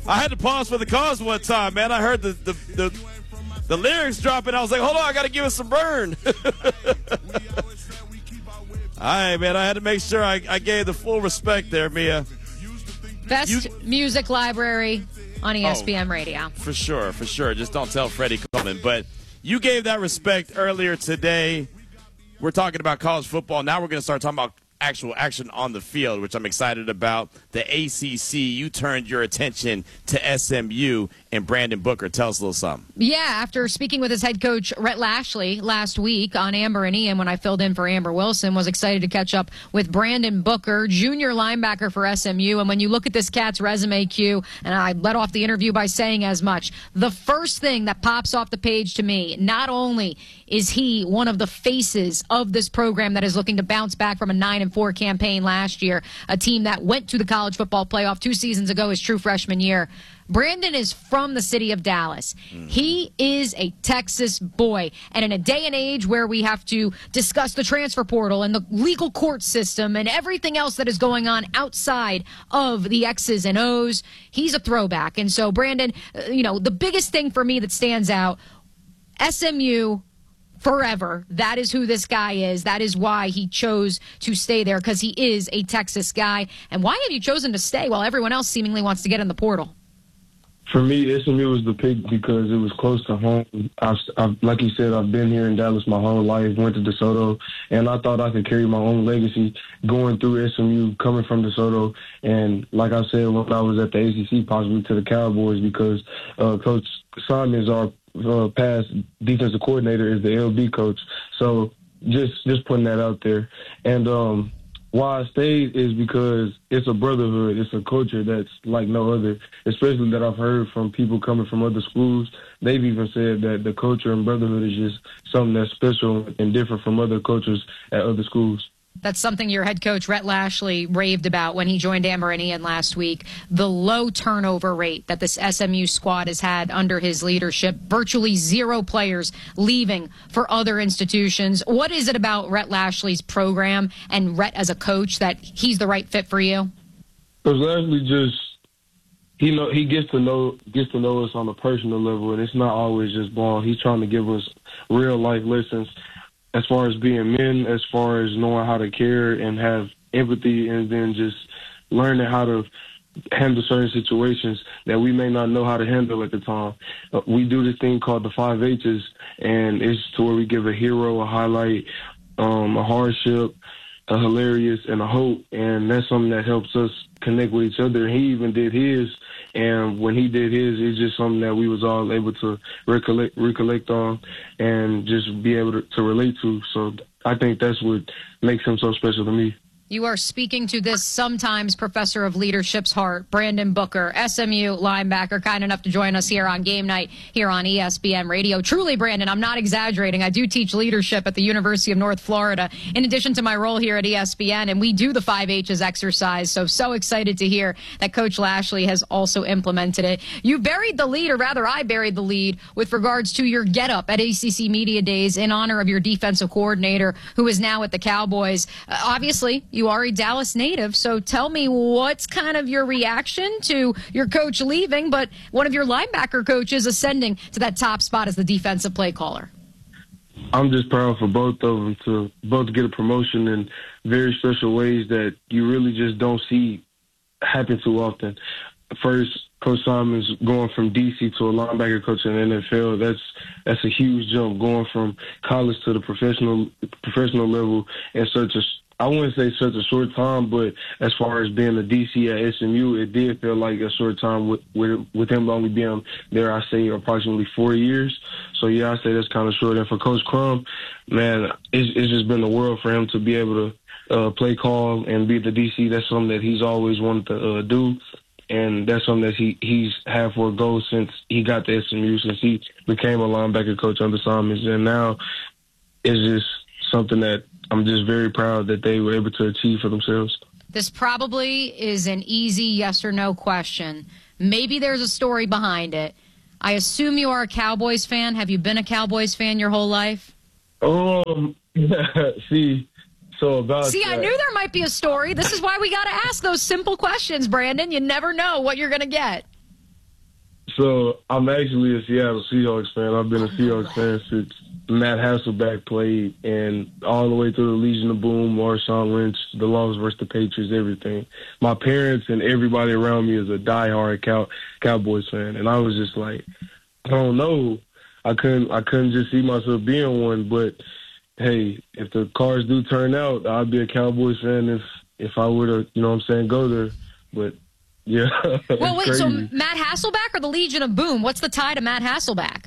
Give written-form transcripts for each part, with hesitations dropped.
I had to pause for the cause one time, man. I heard the lyrics dropping. I was like, hold on, I got to give it some burn. All right, man, I had to make sure I gave the full respect there, Mia. Best music library on ESPN Radio. For sure. Just don't tell Freddie Coleman. But you gave that respect earlier today. We're talking about college football. Now we're going to start talking about actual action on the field, which I'm excited about. The ACC, you turned your attention to SMU and Brandon Booker. Tell us a little something. Yeah, after speaking with his head coach, Rhett Lashley, last week on Amber and Ian when I filled in for Amber Wilson, was excited to catch up with Brandon Booker, junior linebacker for SMU. And when you look at this cat's resume, Q, and I led off the interview by saying as much, the first thing that pops off the page to me, not only is he one of the faces of this program that is looking to bounce back from a 9-4 campaign last year, a team that went to the college football playoff 2 seasons ago his true freshman year. Brandon is from the city of Dallas. He is a Texas boy. And in a day and age where we have to discuss the transfer portal and the legal court system and everything else that is going on outside of the X's and O's, he's a throwback. And so, Brandon, the biggest thing for me that stands out, SMU forever. That is who this guy is. That is why he chose to stay there, because he is a Texas guy. And why have you chosen to stay while everyone else seemingly wants to get in the portal? For me, SMU was the pick because it was close to home. I've, like you said, I've been here in Dallas my whole life, went to DeSoto, and I thought I could carry my own legacy going through SMU, coming from DeSoto. And like I said, when I was at the ACC, possibly to the Cowboys, because Coach Simons, our past defensive coordinator, is the LB coach. So just putting that out there. And why I stayed is because it's a brotherhood. It's a culture that's like no other, especially that I've heard from people coming from other schools. They've even said that the culture and brotherhood is just something that's special and different from other cultures at other schools. That's something your head coach, Rhett Lashley, raved about when he joined Amber and Ian last week. The low turnover rate that this SMU squad has had under his leadership. Virtually 0 players leaving for other institutions. What is it about Rhett Lashley's program and Rhett as a coach that he's the right fit for you? Because Lashley just, he gets to know us on a personal level, and it's not always just ball. He's trying to give us real life lessons as far as being men, as far as knowing how to care and have empathy, and then just learning how to handle certain situations that we may not know how to handle at the time. We do this thing called the 5 H's, and it's to where we give a hero, a highlight, a hardship, a hilarious, and a hope, and that's something that helps us connect with each other. He even did his, and when he did his, it's just something that we was all able to recollect on and just be able to relate to. So I think that's what makes him so special to me. You are speaking to this sometimes professor of leadership's heart, Brandon Booker, SMU linebacker, kind enough to join us here on Game Night here on ESPN Radio. Truly, Brandon, I'm not exaggerating. I do teach leadership at the University of North Florida, in addition to my role here at ESPN, and we do the 5 H's exercise. So excited to hear that Coach Lashley has also implemented it. You buried the lead, or rather I buried the lead, with regards to your get-up at ACC Media Days in honor of your defensive coordinator, who is now at the Cowboys. Obviously, you are a Dallas native, so tell me what's kind of your reaction to your coach leaving, but one of your linebacker coaches ascending to that top spot as the defensive play caller. I'm just proud for both of them to both get a promotion in very special ways that you really just don't see happen too often. First, Coach Simons going from D.C. to a linebacker coach in the NFL, that's a huge jump, going from college to the professional level in such a, I wouldn't say such a short time, but as far as being a DC at SMU, it did feel like a short time with him only being there, I say, approximately 4 years. So, yeah, I say that's kind of short. And for Coach Crum, man, it's just been a world for him to be able to play call and be the DC. That's something that he's always wanted to do. And that's something that he's had for a goal since he got to SMU, since he became a linebacker coach under Simons. And now it's just something that I'm just very proud that they were able to achieve for themselves. This probably is an easy yes or no question. Maybe there's a story behind it. I assume you are a Cowboys fan. Have you been a Cowboys fan your whole life? See, I knew there might be a story. This is why we got to ask those simple questions, Brandon. You never know what you're going to get. So I'm actually a Seattle Seahawks fan. I've been a Seahawks fan since Matt Hasselbeck played, and all the way through the Legion of Boom, Marshawn Lynch, the Lost versus the Patriots, everything. My parents and everybody around me is a diehard Cowboys fan, and I was just like, I don't know. I couldn't just see myself being one, but hey, if the cards do turn out, I'd be a Cowboys fan if I were to, you know what I'm saying, go there. But yeah. Well, wait, so Matt Hasselbeck or the Legion of Boom? What's the tie to Matt Hasselbeck?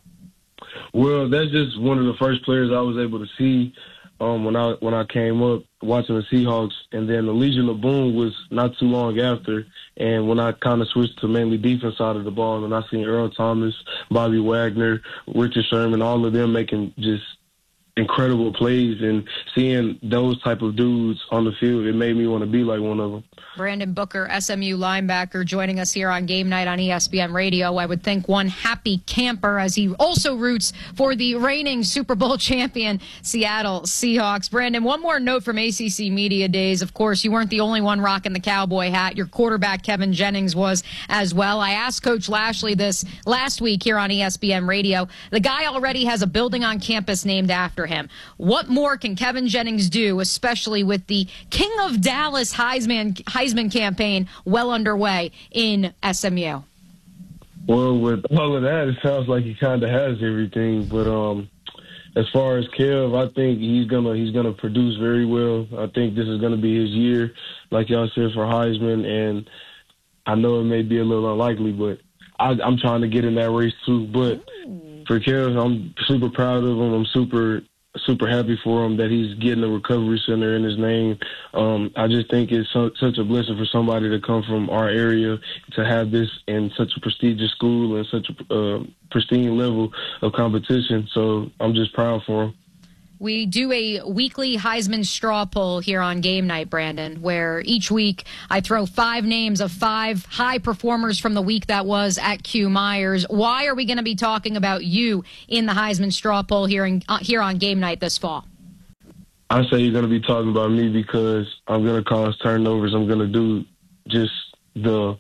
Well, that's just one of the first players I was able to see when I came up watching the Seahawks, and then the Legion of Boom was not too long after. And when I kind of switched to mainly defense side of the ball, and I seen Earl Thomas, Bobby Wagner, Richard Sherman, all of them making just incredible plays, and seeing those type of dudes on the field, it made me want to be like one of them. Brandon Booker, SMU linebacker, joining us here on Game Night on ESPN Radio. I would think one happy camper as he also roots for the reigning Super Bowl champion Seattle Seahawks. Brandon, one more note from ACC Media Days. Of course, you weren't the only one rocking the cowboy hat. Your quarterback, Kevin Jennings, was as well. I asked Coach Lashley this last week here on ESPN Radio. The guy already has a building on campus named after him. What more can Kevin Jennings do, especially with the King of Dallas Heisman campaign well underway in SMU? Well, with all of that, it sounds like he kind of has everything. But as far as Kev, I think he's gonna produce very well. I think this is gonna be his year, like y'all said, for Heisman. And I know it may be a little unlikely, but I'm trying to get in that race too. But for Kev, I'm super proud of him. I'm super happy for him that he's getting a recovery center in his name. I just think it's such a blessing for somebody to come from our area to have this in such a prestigious school and such a pristine level of competition. So I'm just proud for him. We do a weekly Heisman straw poll here on Game Night, Brandon, where each week I throw 5 names of 5 high performers from the week that was at Q Myers. Why are we going to be talking about you in the Heisman straw poll here on Game Night this fall? I say you're going to be talking about me because I'm going to cause turnovers. I'm going to do just the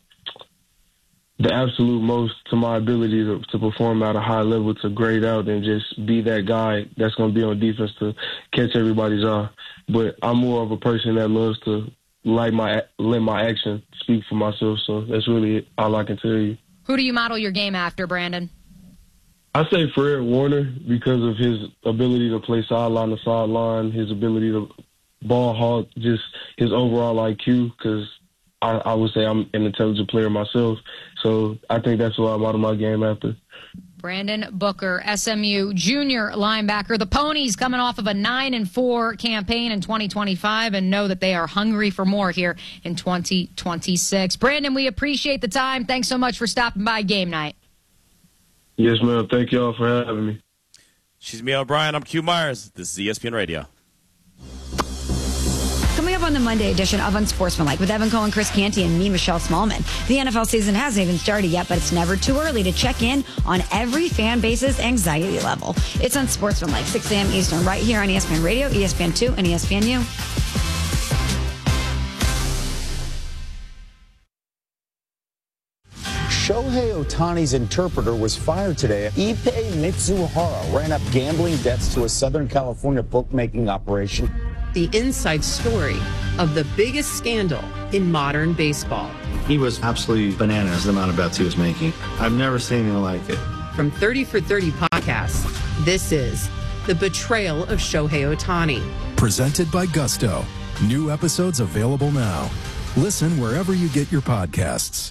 absolute most to my ability to perform at a high level, to grade out and just be that guy that's going to be on defense to catch everybody's eye. But I'm more of a person that loves to let my action speak for myself. So that's really all I can tell you. Who do you model your game after, Brandon? I say Fred Warner because of his ability to play sideline to sideline, his ability to ball hawk, just his overall IQ, because I would say I'm an intelligent player myself. So I think that's what I model my game after. Brandon Booker, SMU junior linebacker. The Ponies coming off of a 9-4 campaign in 2025 and know that they are hungry for more here in 2026. Brandon, we appreciate the time. Thanks so much for stopping by Game Night. Yes, ma'am. Thank y'all for having me. She's Mia O'Brien. I'm Q Myers. This is ESPN Radio. Coming up on the Monday edition of Unsportsmanlike with Evan Cohen, Chris Canty, and me, Michelle Smallman. The NFL season hasn't even started yet, but it's never too early to check in on every fan base's anxiety level. It's Unsportsmanlike, 6 a.m. Eastern, right here on ESPN Radio, ESPN2, and ESPNU. Shohei Ohtani's interpreter was fired today. Ippei Mitsuhara ran up gambling debts to a Southern California bookmaking operation. The inside story of the biggest scandal in modern baseball. He was absolutely bananas, the amount of bets he was making. I've never seen anything like it. From 30 for 30 podcasts, this is The Betrayal of Shohei Ohtani. Presented by Gusto. New episodes available now. Listen wherever you get your podcasts.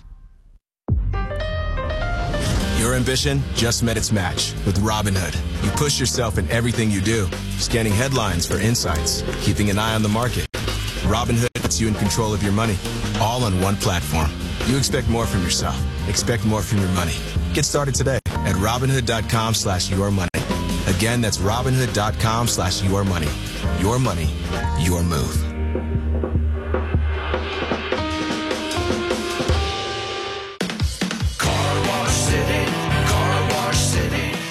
Your ambition just met its match with Robinhood. You push yourself in everything you do, scanning headlines for insights, keeping an eye on the market. Robinhood puts you in control of your money, all on one platform. You expect more from yourself. Expect more from your money. Get started today at Robinhood.com/yourmoney. Again, that's Robinhood.com/yourmoney. Your money, your move.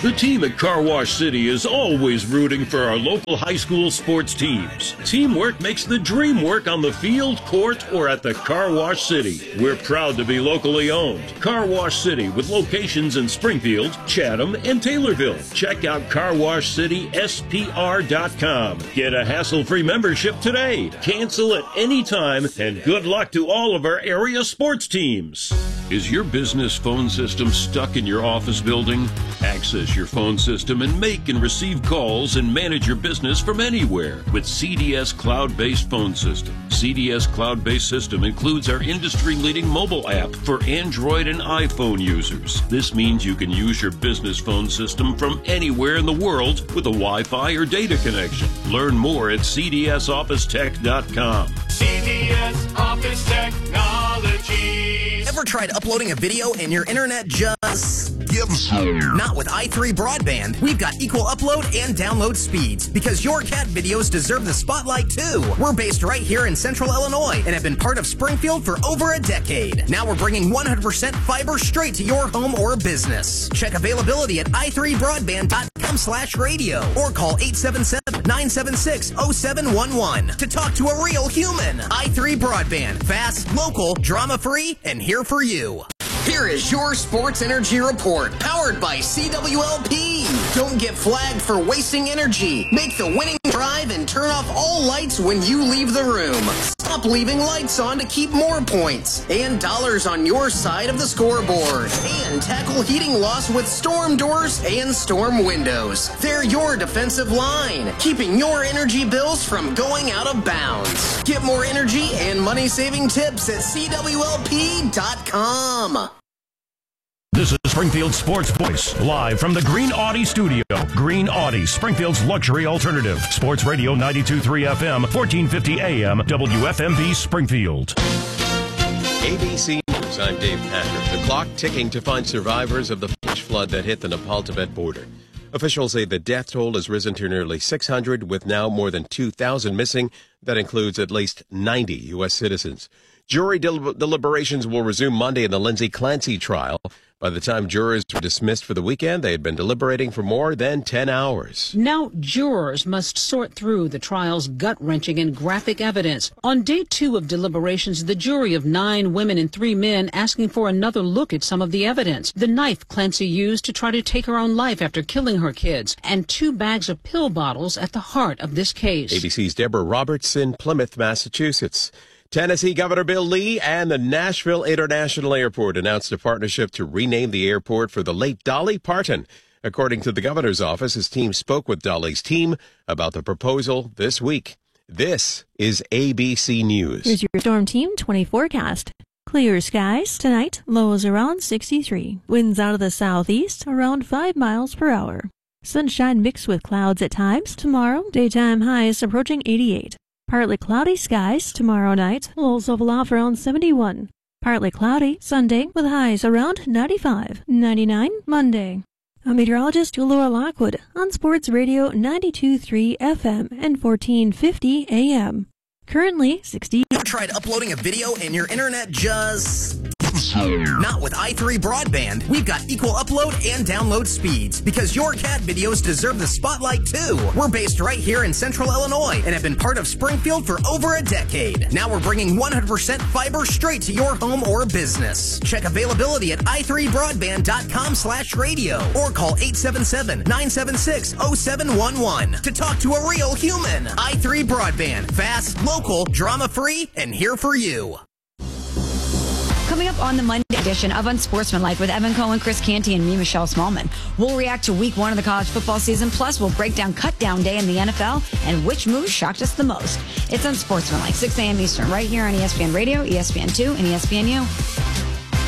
The team at Car Wash City is always rooting for our local high school sports teams. Teamwork makes the dream work on the field, court, or at the Car Wash City. We're proud to be locally owned. Car Wash City with locations in Springfield, Chatham, and Taylorville. Check out carwashcityspr.com. Get a hassle-free membership today. Cancel at any time, and good luck to all of our area sports teams. Is your business phone system stuck in your office building? Access your phone system and make and receive calls and manage your business from anywhere with CDS Cloud-Based Phone System. CDS Cloud-Based System includes our industry-leading mobile app for Android and iPhone users. This means you can use your business phone system from anywhere in the world with a Wi-Fi or data connection. Learn more at cdsofficetech.com. CDS Office Technologies. Ever tried uploading a video and your internet just gives up? Not with i3 Broadband. We've got equal upload and download speeds because your cat videos deserve the spotlight too. We're based right here in Central Illinois and have been part of Springfield for over a decade. Now we're bringing 100% fiber straight to your home or business. Check availability at i3broadband.com/radio or call 877-976-0711 to talk to a real human. i3 Broadband. Fast, local, drama-free, and here for you. Here is your Sports Energy Report, powered by CWLP. Don't get flagged for wasting energy. Make the winning drive and turn off all lights when you leave the room. Stop leaving lights on to keep more points and dollars on your side of the scoreboard. And tackle heating loss with storm doors and storm windows. They're your defensive line, keeping your energy bills from going out of bounds. Get more energy and money-saving tips at CWLP.com. This is Springfield Sports Voice, live from the Green Audi studio. Green Audi, Springfield's luxury alternative. Sports Radio 92.3 FM, 1450 AM, WFMB Springfield. ABC News, I'm Dave Patrick. The clock ticking to find survivors of the flash flood that hit the Nepal-Tibet border. Officials say the death toll has risen to nearly 600, with now more than 2,000 missing. That includes at least 90 U.S. citizens. Jury deliberations will resume Monday in the Lindsay Clancy trial. By the time jurors were dismissed for the weekend, they had been deliberating for more than 10 hours. Now jurors must sort through the trial's gut-wrenching and graphic evidence. On day 2 of deliberations, the jury of 9 women and 3 men asking for another look at some of the evidence. The knife Clancy used to try to take her own life after killing her kids, and 2 bags of pill bottles at the heart of this case. ABC's Deborah Roberts in Plymouth, Massachusetts. Tennessee Governor Bill Lee and the Nashville International Airport announced a partnership to rename the airport for the late Dolly Parton. According to the governor's office, his team spoke with Dolly's team about the proposal this week. This is ABC News. Here's your Storm Team 20 forecast. Clear skies. Tonight, lows around 63. Winds out of the southeast around 5 miles per hour. Sunshine mixed with clouds at times. Tomorrow, daytime highs approaching 88. Partly cloudy skies tomorrow night, lows level off around 71. Partly cloudy Sunday with highs around 95. 99 Monday. I'm meteorologist Laura Lockwood on Sports Radio 92.3 FM and 1450 AM. Currently 60. You tried uploading a video and your internet just... Not with i3 Broadband. We've got equal upload and download speeds because your cat videos deserve the spotlight too. We're based right here in Central Illinois and have been part of Springfield for over a decade. Now we're bringing 100% fiber straight to your home or business. Check availability at i3broadband.com/radio or call 877-976-0711 to talk to a real human. i3 Broadband. Fast, local, drama-free, and here for you. Coming up on the Monday edition of Unsportsmanlike with Evan Cohen, Chris Canty, and me, Michelle Smallman. We'll react to week 1 of the college football season. Plus, we'll break down cut down day in the NFL and which move shocked us the most. It's Unsportsmanlike, 6 a.m. Eastern, right here on ESPN Radio, ESPN2, and ESPNU.